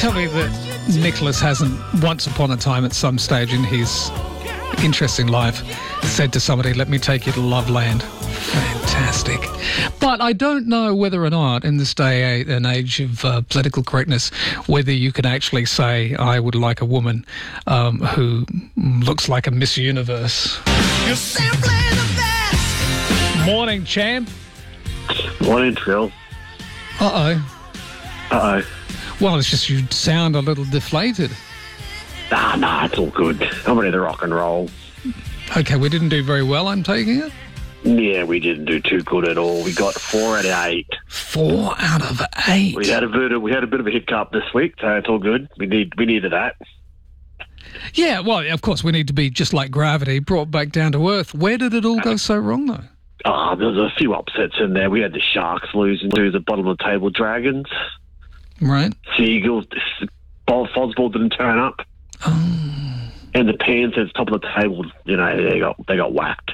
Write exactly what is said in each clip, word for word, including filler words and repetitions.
Tell me that Nicholas hasn't, once upon a time at some stage in his interesting life, said to somebody, let me take you to Loveland. Fantastic. But I don't know whether or not, in this day and age of uh, political correctness, whether you can actually say, I would like a woman um, who looks like a Miss Universe. You're simply the best. Morning, champ. Morning, Phil. Uh-oh. Uh-oh. Well, it's just you sound a little deflated. Ah, nah, it's all good. I'm ready to rock and roll. Okay, we didn't do very well, I'm taking it? Yeah, we didn't do too good at all. We got four out of eight. Four out of eight? We had a bit of, we had a bit of a hiccup this week, so it's all good. We need we needed that. Yeah, well, of course, we need to be just like gravity, brought back down to earth. Where did it all go so wrong, though? Oh, there's a few upsets in there. We had the Sharks losing to the bottom of the table Dragons. Right. Seagulls, Fosball didn't turn up. Oh. And the Panthers, top of the table, you know, they got they got whacked.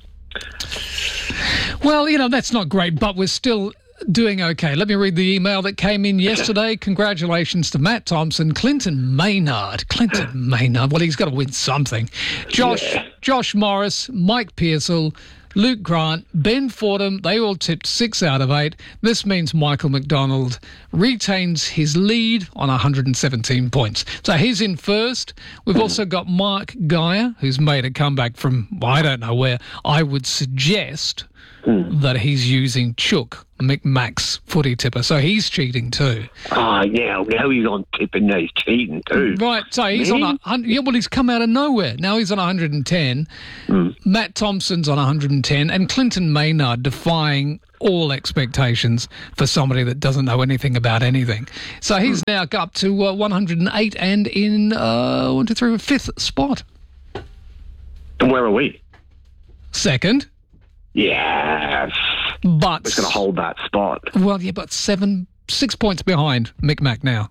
Well, you know, that's not great, but we're still doing okay. Let me read the email that came in yesterday. Congratulations to Matt Thompson, Clinton Maynard. Clinton Maynard. Well, he's got to win something. Josh, yeah. Josh Morris, Mike Pearsall, Luke Grant, Ben Fordham, they all tipped six out of eight. This means Michael McDonald retains his lead on one hundred seventeen points. So he's in first. We've also got Mark Geyer, who's made a comeback from, well, I don't know where. I would suggest mm. that he's using Chook, McMack's footy tipper. So he's cheating too. Oh, yeah. Now he's on tipping. He's cheating too. Right. So he's Man. on a, yeah, well, he's come out of nowhere. Now he's on one hundred ten. Mm. Matt Thompson's on one hundred ten. And Clinton Maynard defying all expectations for somebody that doesn't know anything about anything. So he's mm. now up to uh, one hundred eight and in uh, one, two, three, fifth spot. And where are we? Second. Yes. But it's going to hold that spot. Well, yeah, but seven, six points behind Micmac now.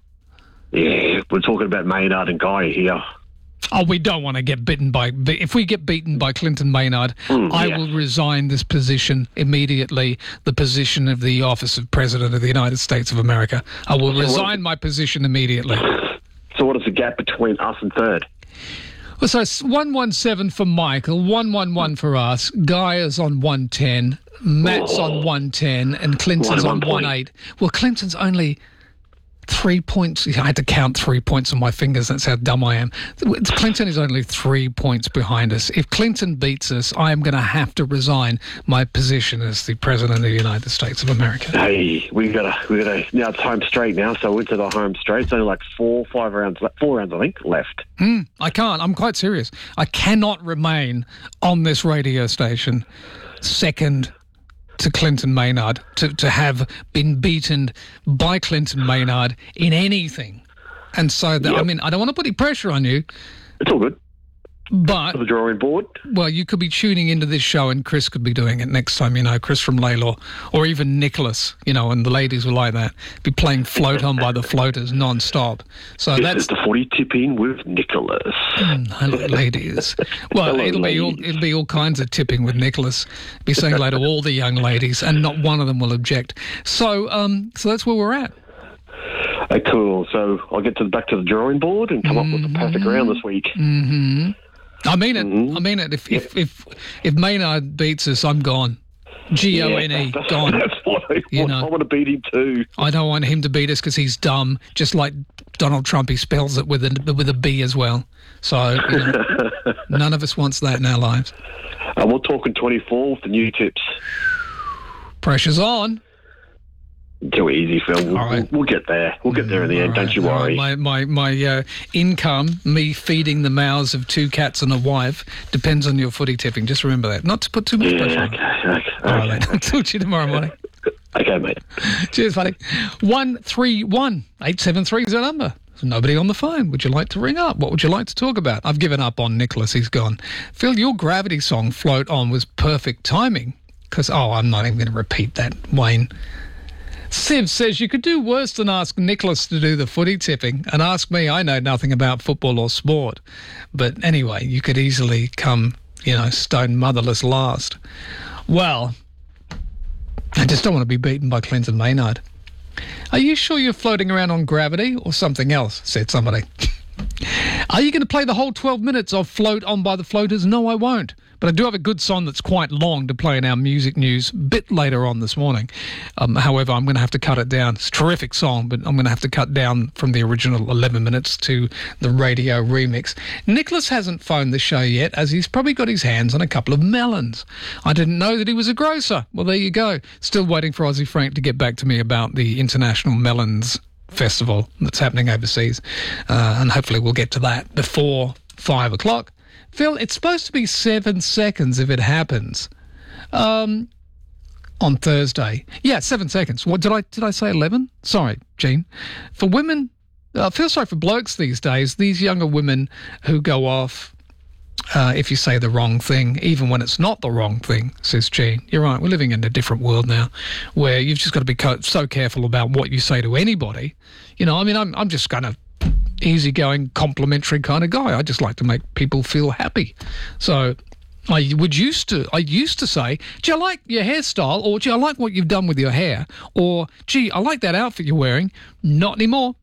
Yeah, we're talking about Maynard and Guy here. Oh, we don't want to get bitten by... If we get beaten by Clinton Maynard, mm, I yeah. will resign this position immediately, the position of the office of President of the United States of America. I will so resign what, my position immediately. So what is the gap between us and third? Well, so it's one one seven for Michael, one one one for us, Guy is on one ten, Matt's oh. on one ten, and Clinton's one, on one eight. Well, Clinton's only... Three points. I had to count three points on my fingers. That's how dumb I am. Clinton is only three points behind us. If Clinton beats us, I am going to have to resign my position as the President of the United States of America. Hey, we got to, we got to, now it's home straight now, so we're to the home straight. It's only like four, five rounds, four rounds, I think, left. Mm, I can't. I'm quite serious. I cannot remain on this radio station second to Clinton Maynard, to, to have been beaten by Clinton Maynard in anything. And so, that, yep. I mean, I don't want to put any pressure on you. It's all good. But... The drawing board. Well, you could be tuning into this show and Chris could be doing it next time, you know, Chris from Laylaw, or even Nicholas, you know, and the ladies were like that. Be playing Float On by the Floaters non-stop. So this that's... is the footy tipping with Nicholas. Mm, hello, ladies. Well, hello, it'll ladies. be all it'll be all kinds of tipping with Nicholas. Be saying hello to all the young ladies, and not one of them will object. So, um, so that's where we're at. Uh, cool. So I'll get to the, back to the drawing board and come mm-hmm. up with the perfect round this week. Mm-hmm. I mean it. Mm-hmm. I mean it. If, yep. if if if Maynard beats us, I'm gone. G O N E, yeah, gone. That's what I you want. know. I want to beat him too. I don't want him to beat us because he's dumb, just like Donald Trump. He spells it with a with a B as well. So you know, none of us wants that in our lives. And we're talking twenty-four with the new tips. Pressure's on. Too easy, Phil. We'll, right. we'll, we'll get there. We'll get there in the end. Right. Don't you worry. Right. My my my uh, income, me feeding the mouths of two cats and a wife, depends on your footy tipping. Just remember that. Not to put too much yeah, pressure okay, on. Okay. All okay. right, I'll talk to you tomorrow morning. Okay, mate. Cheers, buddy. One three one eight seven three is our number. There's nobody on the phone. Would you like to ring up? What would you like to talk about? I've given up on Nicholas. He's gone. Phil, your Gravity song, Float On, was perfect timing. Because, oh, I'm not even going to repeat that, Wayne. Siv says you could do worse than ask Nicholas to do the footy tipping and ask me. I know nothing about football or sport. But anyway, you could easily come, you know, stone motherless last. Well, I just don't want to be beaten by Clinton Maynard. Are you sure you're floating around on gravity or something else? Said somebody. Are you going to play the whole twelve minutes of Float On by the Floaters? No, I won't. But I do have a good song that's quite long to play in our music news a bit later on this morning. Um, however, I'm going to have to cut it down. It's a terrific song, but I'm going to have to cut down from the original eleven minutes to the radio remix. Nicholas hasn't phoned the show yet, as he's probably got his hands on a couple of melons. I didn't know that he was a grocer. Well, there you go. Still waiting for Aussie Frank to get back to me about the International Melons Festival that's happening overseas. Uh, and hopefully we'll get to that before five o'clock. Phil, it's supposed to be seven seconds if it happens. Um, on Thursday. Yeah, seven seconds. What did I did I say eleven? Sorry, Gene. For women, I feel sorry for blokes these days. These younger women who go off uh, if you say the wrong thing, even when it's not the wrong thing, says Gene. You're right. We're living in a different world now where you've just got to be so careful about what you say to anybody. You know, I mean, I'm I'm just going to easygoing, complimentary kind of guy. I just like to make people feel happy. So I would used to, I used to say, gee, I like your hairstyle, or gee, I like what you've done with your hair, or gee, I like that outfit you're wearing. Not anymore,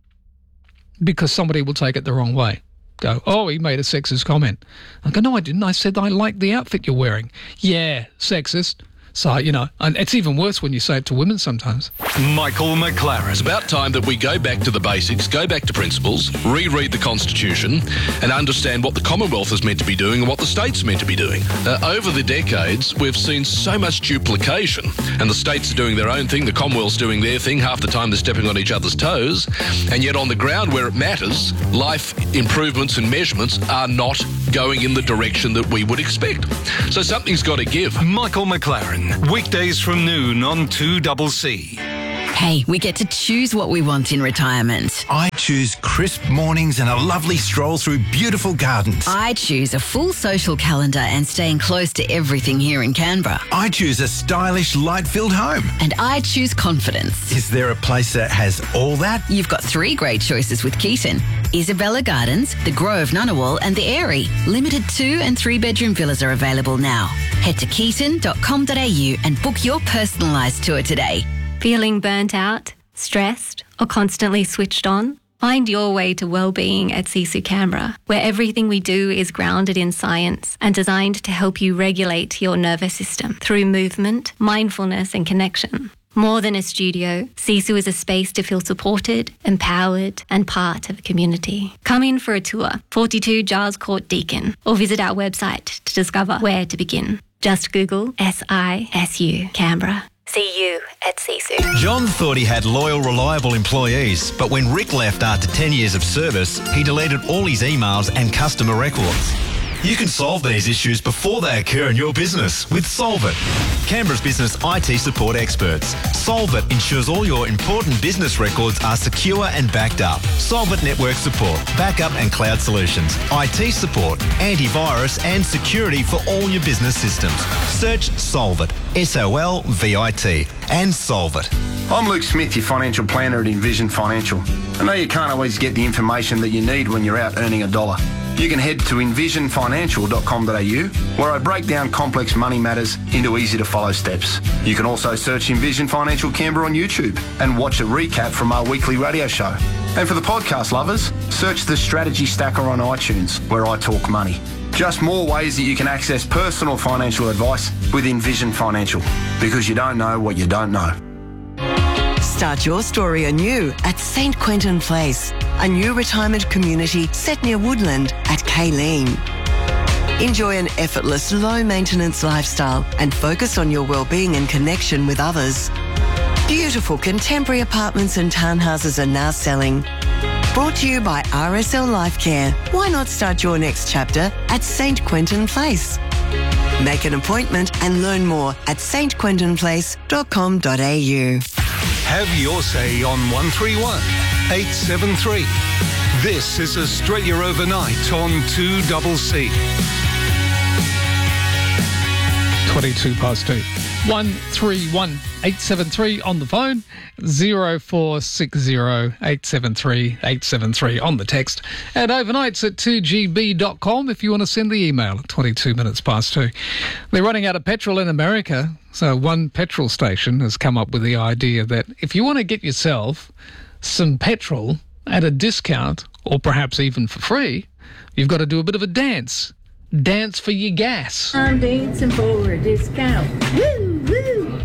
because somebody will take it the wrong way. Go, oh, he made a sexist comment. I go, no, I didn't. I said I like the outfit you're wearing. Yeah, sexist. So, you know, and it's even worse when you say it to women sometimes. Michael McLaren. It's about time that we go back to the basics, go back to principles, reread the Constitution and understand what the Commonwealth is meant to be doing and what the state's meant to be doing. Uh, over the decades, we've seen so much duplication, and the states are doing their own thing, the Commonwealth's doing their thing, half the time they're stepping on each other's toes, and yet on the ground where it matters, life improvements and measurements are not going in the direction that we would expect. So something's got to give. Michael McLaren, weekdays from noon on two C C. Hey, we get to choose what we want in retirement. I choose crisp mornings and a lovely stroll through beautiful gardens. I choose a full social calendar and staying close to everything here in Canberra. I choose a stylish, light-filled home. And I choose confidence. Is there a place that has all that? You've got three great choices with Keaton. Isabella Gardens, the Grove Ngunnawal and the Airy. Limited two and three bedroom villas are available now. Head to keaton dot com dot a u and book your personalised tour today. Feeling burnt out, stressed, or constantly switched on? Find your way to well-being at Sisu Canberra, where everything we do is grounded in science and designed to help you regulate your nervous system through movement, mindfulness and connection. More than a studio, Sisu is a space to feel supported, empowered and part of a community. Come in for a tour, forty-two Giles Court Deakin, or visit our website to discover where to begin. Just Google S I S U Canberra. See you at Sisu. John thought he had loyal, reliable employees, but when Rick left after ten years of service, he deleted all his emails and customer records. You can solve these issues before they occur in your business with Solvit, Canberra's business I T support experts. Solvit ensures all your important business records are secure and backed up. Solvit network support, backup and cloud solutions, I T support, antivirus and security for all your business systems. Search Solvit, S O L V I T, and Solvit. I'm Luke Smith, your financial planner at Envision Financial. I know you can't always get the information that you need when you're out earning a dollar. You can head to envision financial dot com dot a u, where I break down complex money matters into easy-to-follow steps. You can also search Envision Financial Canberra on YouTube and watch a recap from our weekly radio show. And for the podcast lovers, search the Strategy Stacker on iTunes, where I talk money. Just more ways that you can access personal financial advice with Envision Financial, because you don't know what you don't know. Start your story anew at Saint Quentin Place, a new retirement community set near Woodland at Kayleen. Enjoy an effortless, low-maintenance lifestyle and focus on your well-being and connection with others. Beautiful contemporary apartments and townhouses are now selling. Brought to you by R S L Life Care. Why not start your next chapter at Saint Quentin Place? Make an appointment and learn more at st quentin place dot com dot a u. Have your say on one three one, eight seven three. This is Australia Overnight on two C C. twenty-two past two. one three one eight seven three on the phone, zero four six zero eight seven three eight seven three on the text, and overnights at two g b dot com if you want to send the email at twenty-two minutes past two. They're running out of petrol in America, so one petrol station has come up with the idea that if you want to get yourself some petrol at a discount, or perhaps even for free, you've got to do a bit of a dance. Dance for your gas. I'm dancing for a discount. Woo, woo.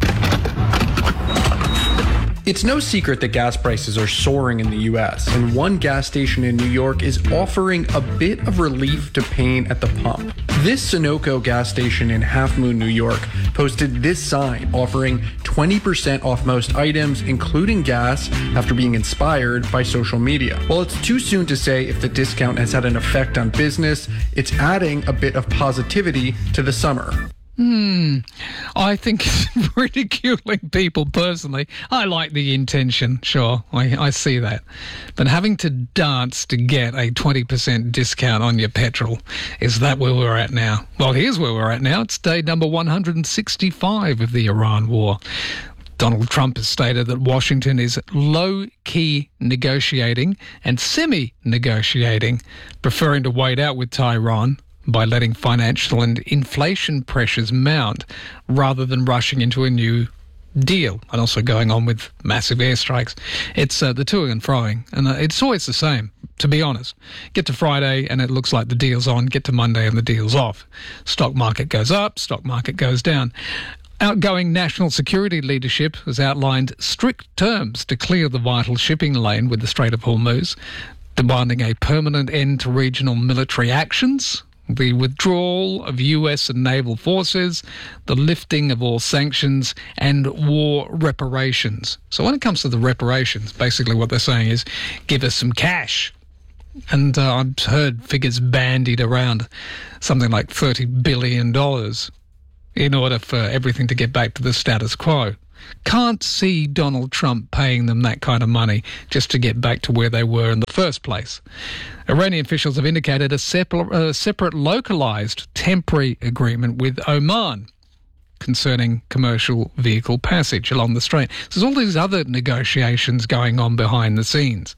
It's no secret that gas prices are soaring in the U S, and one gas station in New York is offering a bit of relief to pain at the pump. This Sunoco gas station in Half Moon, New York, posted this sign offering twenty percent off most items, including gas, after being inspired by social media. While it's too soon to say if the discount has had an effect on business, it's adding a bit of positivity to the summer. Hmm. I think it's ridiculing people personally. I like the intention, sure. I, I see that. But having to dance to get a twenty percent discount on your petrol, is that where we're at now? Well, here's where we're at now. It's day number one hundred sixty-five of the Iran war. Donald Trump has stated that Washington is low-key negotiating and semi-negotiating, preferring to wait out with Tehran by letting financial and inflation pressures mount rather than rushing into a new deal, and also going on with massive airstrikes. It's uh, the toing and froing, and uh, it's always the same, to be honest. Get to Friday and it looks like the deal's on, get to Monday and the deal's off. Stock market goes up, stock market goes down. Outgoing national security leadership has outlined strict terms to clear the vital shipping lane with the Strait of Hormuz, demanding a permanent end to regional military actions, the withdrawal of U S and naval forces, the lifting of all sanctions, and war reparations. So when it comes to the reparations, basically what they're saying is, give us some cash. And uh, I've heard figures bandied around, something like thirty billion dollars, in order for everything to get back to the status quo. Can't see Donald Trump paying them that kind of money just to get back to where they were in the first place. Iranian officials have indicated a separate, uh, separate localised temporary agreement with Oman concerning commercial vehicle passage along the strait. So there's all these other negotiations going on behind the scenes.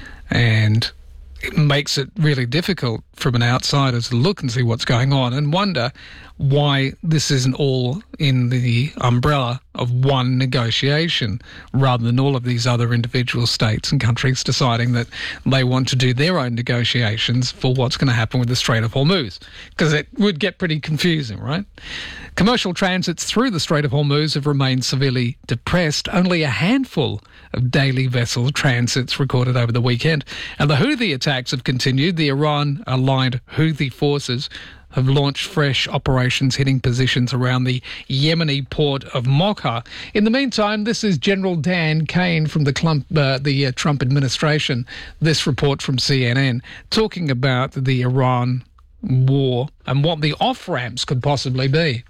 And it makes it really difficult from an outsider to look and see what's going on and wonder why this isn't all in the umbrella of one negotiation rather than all of these other individual states and countries deciding that they want to do their own negotiations for what's going to happen with the Strait of Hormuz, because it would get pretty confusing, right? Commercial transits through the Strait of Hormuz have remained severely depressed. Only a handful of daily vessel transits recorded over the weekend. And the Houthi attacks have continued. The Iran-aligned Houthi forces have launched fresh operations hitting positions around the Yemeni port of Mocha. In the meantime, this is General Dan Kane from the, Clump, uh, the uh, Trump administration. This report from C N N talking about the Iran war and what the off-ramps could possibly be.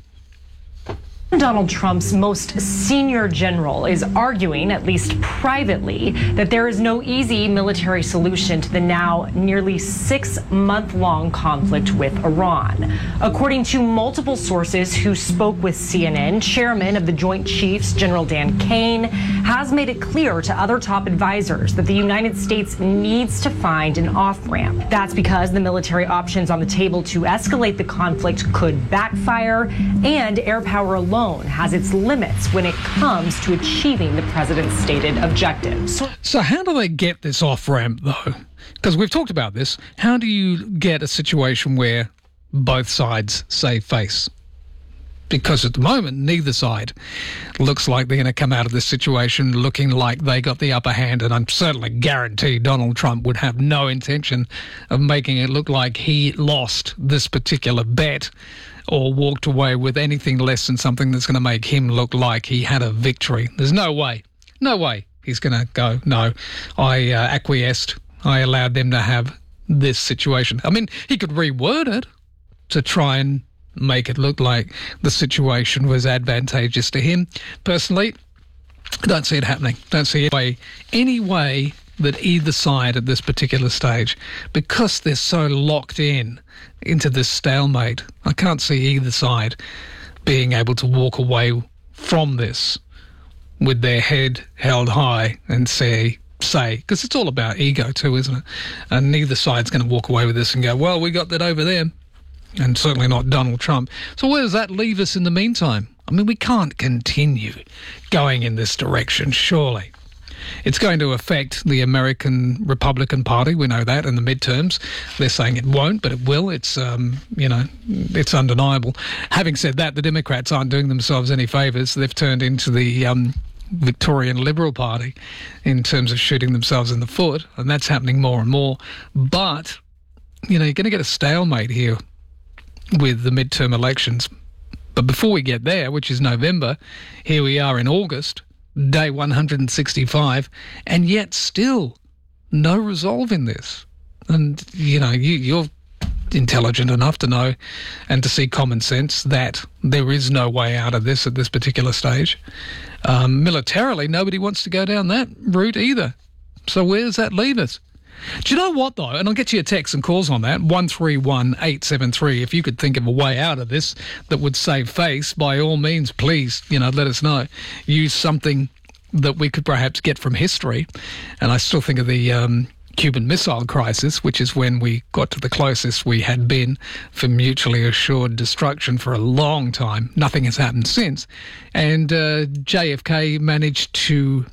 Donald Trump's most senior general is arguing, at least privately, that there is no easy military solution to the now nearly six-month-long conflict with Iran. According to multiple sources who spoke with C N N, Chairman of the Joint Chiefs, General Dan Kane, has made it clear to other top advisors that the United States needs to find an off-ramp. That's because the military options on the table to escalate the conflict could backfire, and air power alone has its limits when it comes to achieving the president's stated objectives. So how do they get this off-ramp, though? Because we've talked about this. How do you get a situation where both sides save face? Because at the moment, neither side looks like they're going to come out of this situation looking like they got the upper hand, and I'm certainly guaranteed Donald Trump would have no intention of making it look like he lost this particular bet or walked away with anything less than something that's going to make him look like he had a victory. There's no way. No way he's going to go, no, I uh, acquiesced. I allowed them to have this situation. I mean, he could reword it to try and make it look like the situation was advantageous to him. Personally, I don't see it happening. Don't see any way, any way that either side at this particular stage, because they're so locked in into this stalemate, I can't see either side being able to walk away from this with their head held high and say, say, because it's all about ego too, isn't it? And neither side's going to walk away with this and go, well, we got that over there. And certainly not Donald Trump. So where does that leave us in the meantime? I mean, we can't continue going in this direction, surely. It's going to affect the American Republican Party. We know that in the midterms. They're saying it won't, but it will. It's, um, you know, it's undeniable. Having said that, the Democrats aren't doing themselves any favours. They've turned into the um, Victorian Liberal Party in terms of shooting themselves in the foot, and that's happening more and more. But, you know, you're going to get a stalemate here with the midterm elections. But before we get there, which is November, here we are in August, day one hundred sixty-five, and yet still no resolve in this. And, you know, you, you're intelligent enough to know and to see common sense that there is no way out of this at this particular stage. Um, militarily, nobody wants to go down that route either. So where does that leave us? Do you know what, though? And I'll get you a text and calls on that, one three one eight seven three. If you could think of a way out of this that would save face, by all means, please, you know, let us know. Use something that we could perhaps get from history. And I still think of the um, Cuban Missile Crisis, which is when we got to the closest we had been for mutually assured destruction for a long time. Nothing has happened since. And uh, J F K managed to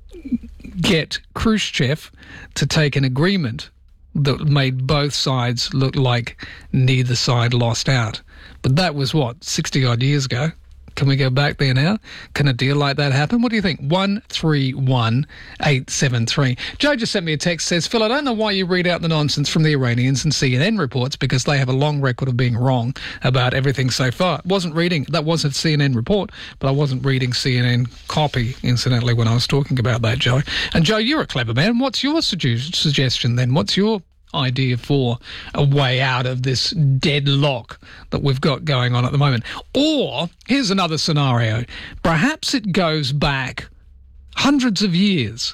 get Khrushchev to take an agreement that made both sides look like neither side lost out. But that was, what, sixty odd years ago? Can we go back there now? Can a deal like that happen? What do you think? one three one eight seven three. Joe just sent me a text, says, Phil, I don't know why you read out the nonsense from the Iranians and C N N reports, because they have a long record of being wrong about everything so far. Wasn't reading, that wasn't a C N N report, but I wasn't reading C N N copy, incidentally, when I was talking about that, Joe. And Joe, you're a clever man. What's your sugge- suggestion then? What's your idea for a way out of this deadlock that we've got going on at the moment? Or here's another scenario. Perhaps it goes back hundreds of years.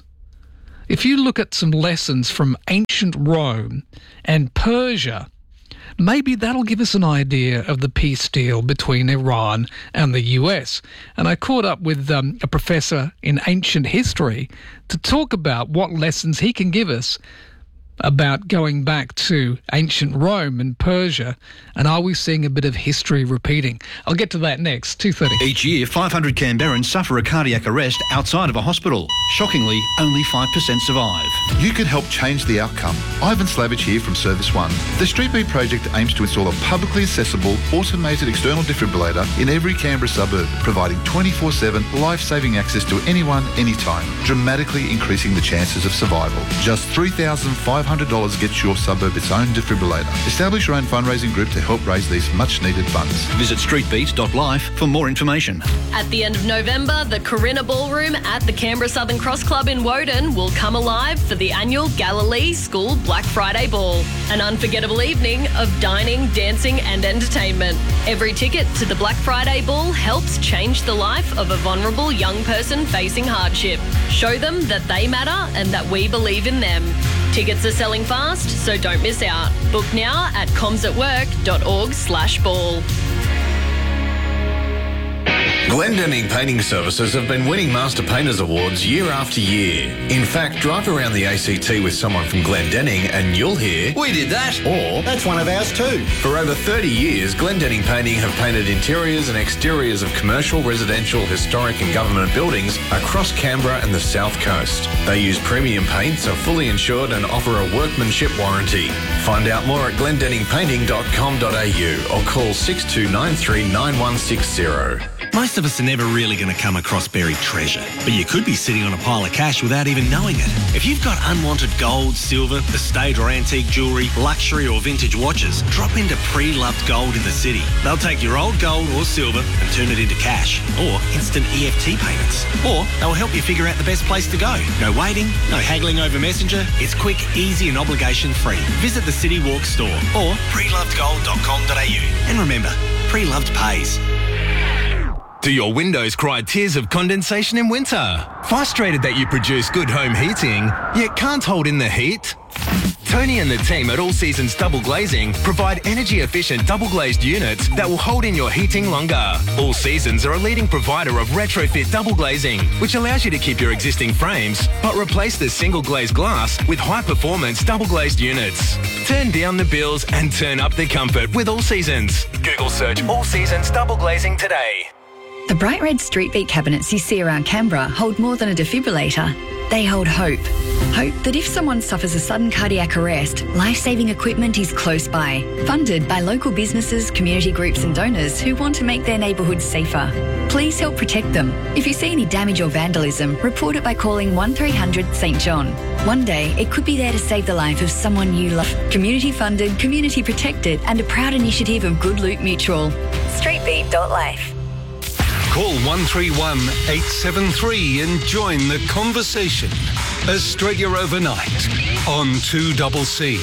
If you look at some lessons from ancient Rome and Persia, maybe that'll give us an idea of the peace deal between Iran and the U S. And I caught up with um, a professor in ancient history to talk about what lessons he can give us about going back to ancient Rome and Persia, and are we seeing a bit of history repeating? I'll get to that next, two thirty. Each year, five hundred Canberrans suffer a cardiac arrest outside of a hospital. Shockingly, only five percent survive. You can help change the outcome. Ivan Slavich here from Service One. The Street Beat project aims to install a publicly accessible, automated external defibrillator in every Canberra suburb, providing twenty-four seven life-saving access to anyone, anytime, dramatically increasing the chances of survival. Just three thousand five hundred dollars gets your suburb its own defibrillator. Establish your own fundraising group to help raise these much-needed funds. Visit street beat dot life for more information. At the end of November, the Corinna Ballroom at the Canberra Southern Cross Club in Woden will come alive for the annual Galilee School Black Friday Ball. An unforgettable evening of dining, dancing and entertainment. Every ticket to the Black Friday Ball helps change the life of a vulnerable young person facing hardship. Show them that they matter and that we believe in them. Tickets are selling fast, so don't miss out. Book now at comsatwork dot org slash ball. Glendenning Painting Services have been winning Master Painters Awards year after year. In fact, drive around the A C T with someone from Glendenning and you'll hear, "We did that," or "That's one of ours too." For over thirty years, Glendenning Painting have painted interiors and exteriors of commercial, residential, historic and government buildings across Canberra and the South Coast. They use premium paints, are fully insured and offer a workmanship warranty. Find out more at glendenning painting dot com dot a u or call six two nine three nine one six zero. Most of us are never really going to come across buried treasure, but you could be sitting on a pile of cash without even knowing it. If you've got unwanted gold, silver, estate or antique jewellery, luxury or vintage watches, drop into Pre-Loved Gold in the city. They'll take your old gold or silver and turn it into cash, or instant E F T payments. Or they'll help you figure out the best place to go. No waiting, no haggling over Messenger. It's quick, easy and obligation-free. Visit the City Walk store or pre loved gold dot com dot a u. And remember, Pre-Loved pays. Do your windows cry tears of condensation in winter? Frustrated that you produce good home heating, yet can't hold in the heat? Tony and the team at All Seasons Double Glazing provide energy-efficient double-glazed units that will hold in your heating longer. All Seasons are a leading provider of retrofit double glazing, which allows you to keep your existing frames, but replace the single-glazed glass with high-performance double-glazed units. Turn down the bills and turn up the comfort with All Seasons. Google search All Seasons Double Glazing today. The bright red Street Beat cabinets you see around Canberra hold more than a defibrillator. They hold hope. Hope that if someone suffers a sudden cardiac arrest, life-saving equipment is close by. Funded by local businesses, community groups and donors who want to make their neighbourhoods safer. Please help protect them. If you see any damage or vandalism, report it by calling one three hundred St John. One day, it could be there to save the life of someone you love. Community funded, community protected and a proud initiative of Good Loot Mutual. street beat dot life. Call one three one, eight seven three and join the conversation. Australia Overnight on two C C.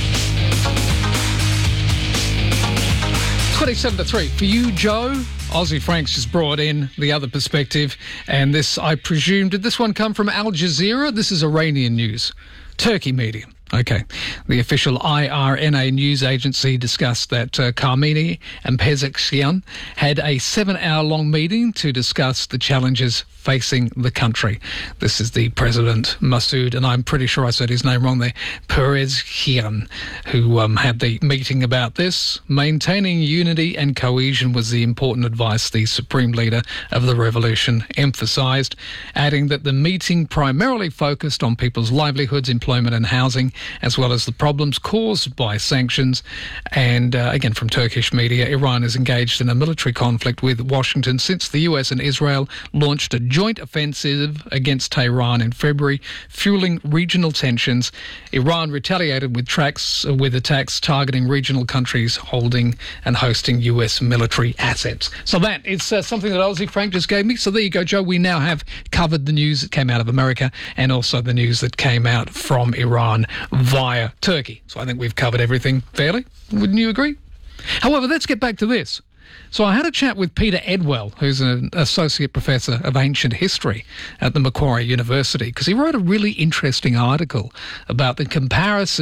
twenty-seven to three. For you, Joe, Aussie Frank's just brought in the other perspective. And this, I presume, did this one come from Al Jazeera? This is Iranian news. Turkey media. Okay. The official I R N A news agency discussed that uh, Khamenei and Pezeshkian had a seven-hour-long meeting to discuss the challenges facing the country. This is the President Masoud, and I'm pretty sure I said his name wrong there, Pezeshkian, who um, had the meeting about this. Maintaining unity and cohesion was the important advice the Supreme Leader of the Revolution emphasised, adding that the meeting primarily focused on people's livelihoods, employment and housing, as well as the problems caused by sanctions. And uh, again, from Turkish media, Iran is engaged in a military conflict with Washington since the U S and Israel launched a joint offensive against Tehran in February, fueling regional tensions. Iran retaliated with, tracks, uh, with attacks targeting regional countries holding and hosting U S military assets. So that is uh, something that Aussie Frank just gave me. So there you go, Joe. We now have covered the news that came out of America and also the news that came out from Iran via Turkey. So I think we've covered everything fairly. Wouldn't you agree? However, let's get back to this. So I had a chat with Peter Edwell, who's an associate professor of ancient history at the Macquarie University, because he wrote a really interesting article about the comparison